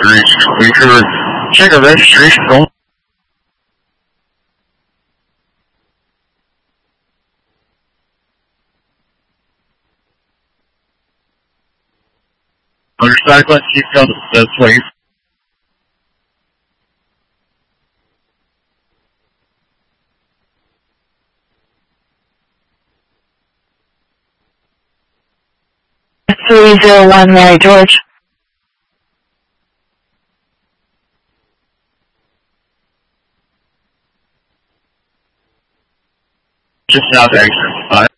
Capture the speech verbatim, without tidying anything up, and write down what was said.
你是这个registration 中。我是三冠机票的作业。 three zero one Mary George. 这是要在啊